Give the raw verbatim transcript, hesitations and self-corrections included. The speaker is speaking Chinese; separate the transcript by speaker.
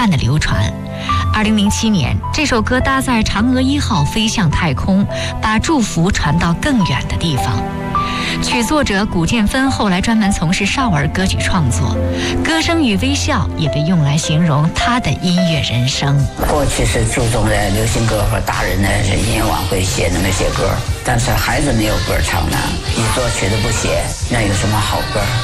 Speaker 1: 泛的流传。二零零七年，这首歌搭载嫦娥一号飞向太空，把祝福传到更远的地方。曲作者古建芬后来专门从事少儿歌曲创作，歌声与微笑也被用来形容他的音乐人生。
Speaker 2: 过去是注重在流行歌和大人的音乐晚会写那么些歌，但是孩子没有歌唱呢，你作曲的不写，那有什么好歌？